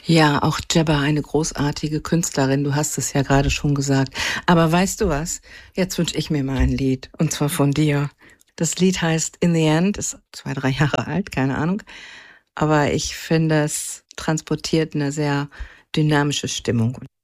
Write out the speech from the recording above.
Ja, auch Jabba, eine großartige Künstlerin, du hast es ja gerade schon gesagt. Aber weißt du was? Jetzt wünsche ich mir mal ein Lied, und zwar von dir. Das Lied heißt In the End, ist 2, 3 Jahre alt, keine Ahnung. Aber ich finde, es transportiert eine sehr dynamische Stimmung.